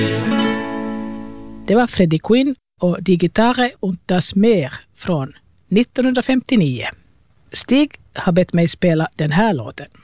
Det var Freddie Quinn och Die Gitarre und das Meer från 1959. Stig har bett mig spela den här låten.